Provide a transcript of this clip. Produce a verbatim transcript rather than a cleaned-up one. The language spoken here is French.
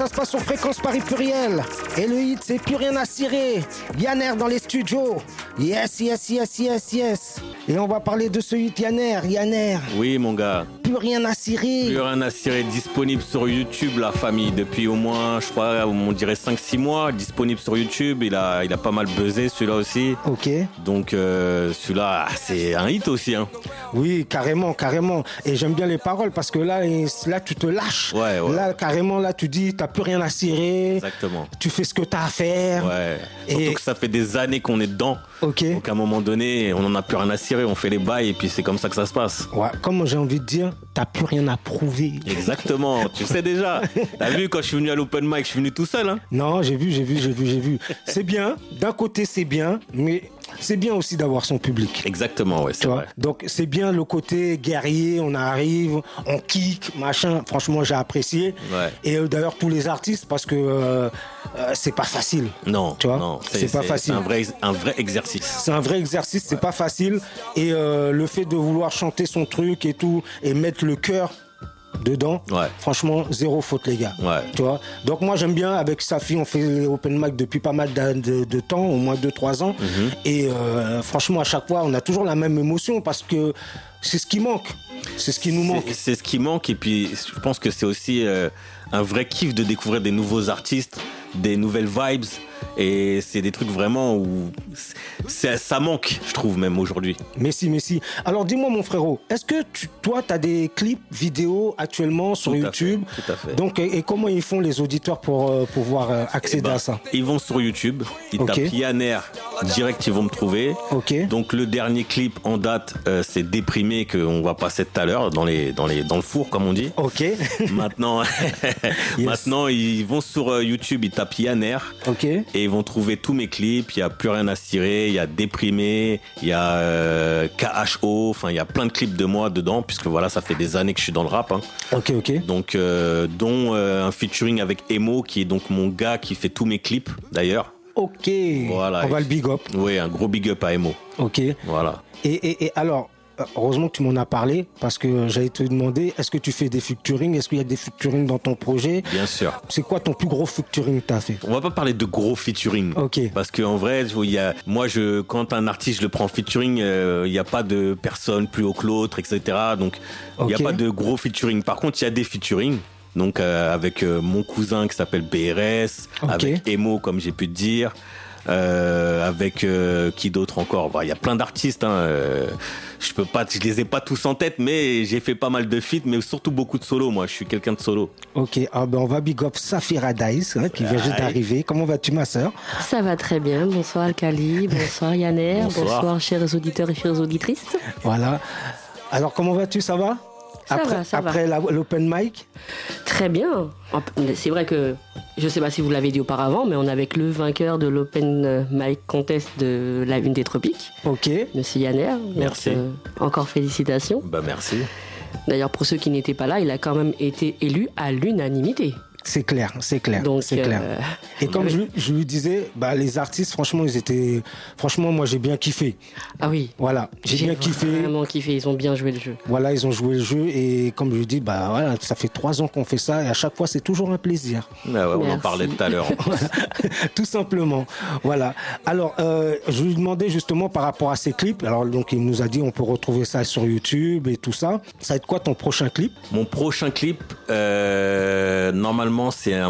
se passe sur Fréquence Paris Pluriel. Et le hit, c'est Plus rien à cirer. Yanner dans les studios. Yes, yes, yes, yes, yes. Et on va parler de ce hit Yanner. Yanner. Oui, mon gars. Plus rien à cirer. Plus rien à cirer. Disponible sur YouTube, la famille, depuis au moins, je crois, on dirait cinq six mois. Disponible sur YouTube. Il a, il a pas mal buzzé, celui-là aussi. Ok. Donc, euh, celui-là, c'est un hit aussi, hein. Oui, carrément, carrément. Et j'aime bien les paroles parce que là, là tu te lâches. Ouais, ouais. Là, carrément, là, tu dis, t'as plus rien à cirer. Exactement. Tu fais ce que t'as à faire. Ouais. Surtout Et... que ça fait des années qu'on est dedans. Ok. Donc, à un moment donné, on n'en a plus rien à cirer. On fait les bails et puis c'est comme ça que ça se passe. Ouais, comme j'ai envie de dire, t'as plus rien à prouver. Exactement. Tu sais déjà. T'as vu, quand je suis venu à l'open mic, je suis venu tout seul, hein. Non, j'ai vu, j'ai vu, j'ai vu, j'ai vu. C'est bien. D'un côté, c'est bien, mais c'est bien aussi d'avoir son public. Exactement, ouais, c'est vrai. Donc, c'est bien le côté guerrier, on arrive, on kick, machin. Franchement, j'ai apprécié. Ouais. Et euh, d'ailleurs, tous les artistes, parce que euh, euh, c'est pas facile. Non, tu vois, non, c'est, c'est pas c'est, facile. C'est un vrai, un vrai exercice. C'est un vrai exercice, c'est ouais. pas facile. Et euh, le fait de vouloir chanter son truc et tout, et mettre le cœur dedans, ouais. Franchement, zéro faute, les gars. Ouais. Tu vois. Donc moi, j'aime bien, avec Safi, on fait les open mic depuis pas mal de, de, de temps, au moins deux trois ans. Mm-hmm. Et euh, franchement, à chaque fois, on a toujours la même émotion parce que c'est ce qui manque. C'est ce qui nous manque. C'est, c'est ce qui manque. Et puis, je pense que c'est aussi euh, un vrai kiff de découvrir des nouveaux artistes, des nouvelles vibes. Et c'est des trucs vraiment où c'est, ça manque, je trouve, même aujourd'hui. Merci, merci. Alors, dis-moi, mon frérot, est-ce que tu, toi, tu as des clips vidéo actuellement sur tout YouTube? à fait, tout à fait. Donc, et, et comment ils font les auditeurs pour euh, pouvoir euh, accéder ben, à ça? Ils vont sur YouTube, ils okay. tapent Yanner, direct, ils vont me trouver. Okay. Donc, le dernier clip en date, euh, c'est Déprimé, qu'on va passer tout à l'heure, dans, les, dans, les, dans le four, comme on dit. Ok. Maintenant, yes. Maintenant, ils vont sur euh, YouTube, ils tapent Yanner. Ok. Et ils vont trouver tous mes clips. Il y a Plus rien à cirer, il y a Déprimé, il y a euh, K H O. Enfin, il y a plein de clips de moi dedans, puisque voilà, ça fait des années que je suis dans le rap. Hein. Ok, ok. Donc, euh, dont euh, un featuring avec Emo, qui est donc mon gars qui fait tous mes clips, d'ailleurs. Ok. Voilà. On va le big up. Oui, un gros big up à Emo. Ok. Voilà. Et, et, et alors. Heureusement que tu m'en as parlé parce que j'allais te demander, est-ce que tu fais des featuring? Est-ce qu'il y a des featuring dans ton projet? Bien sûr. C'est quoi ton plus gros featuring que tu as fait? On va pas parler de gros featuring. Ok. Parce qu'en vrai, il y a, moi, je, quand un artiste, je le prends en featuring, euh, il n'y a pas de personne plus haut que l'autre, et cetera. Donc, il n'y a pas de gros featuring. Par contre, il y a des featuring. Donc, euh, avec euh, mon cousin qui s'appelle B R S, okay. Avec Emo, comme j'ai pu te dire. Euh, avec euh, qui d'autre encore? Il y a plein d'artistes. Hein, euh, je peux pas, je les ai pas tous en tête, mais j'ai fait pas mal de feats, mais surtout beaucoup de solos. Moi, je suis quelqu'un de solo. Ok, ah ben on va big up Safira Dice hein, qui vient juste d'arriver. Comment vas-tu, ma sœur? Ça va très bien. Bonsoir Alkali, bonsoir Yanner, bonsoir. bonsoir chers auditeurs et chères auditrices. Voilà. Alors comment vas-tu? Ça va? Ça après, va, ça après va. La, l'open mic? Très bien. C'est vrai que, je ne sais pas si vous l'avez dit auparavant, mais on est avec le vainqueur de l'open mic contest de la Une des Tropiques. Ok. Monsieur Yanner. Merci. Donc, euh, encore félicitations. Bah merci. D'ailleurs, pour ceux qui n'étaient pas là, il a quand même été élu à l'unanimité. C'est clair, c'est clair, Donc, c'est euh, clair. Et comme oui. je, je lui disais, bah, les artistes, franchement, ils étaient... Franchement, moi, j'ai bien kiffé. Ah oui. Voilà, j'ai, j'ai bien kiffé. J'ai vraiment kiffé, ils ont bien joué le jeu. Voilà, ils ont joué le jeu et comme je lui dis, bah, voilà, ça fait trois ans qu'on fait ça et à chaque fois, c'est toujours un plaisir. Ah ouais, on en parlait tout à l'heure. Voilà. Tout simplement. Voilà. Alors, euh, je lui demandais justement par rapport à ces clips. Alors, donc, il nous a dit, on peut retrouver ça sur YouTube et tout ça. Ça va être quoi ton prochain clip? Mon prochain clip, euh, normalement, c'est un